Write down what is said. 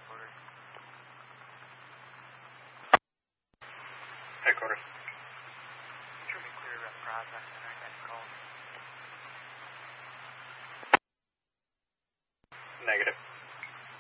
headquarters. Headquarters. Should be clear of process and our next call. Negative.